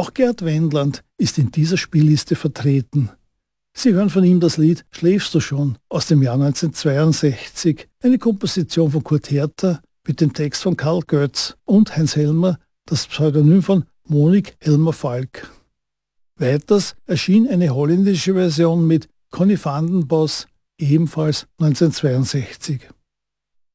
Auch Gerd Wendland ist in dieser Spielliste vertreten. Sie hören von ihm das Lied Schläfst du schon aus dem Jahr 1962, eine Komposition von Kurt Herter mit dem Text von Karl Götz und Heinz Helmer, das Pseudonym von Monik Helmer-Falk. Weiters erschien eine holländische Version mit Conny van den Bos, ebenfalls 1962.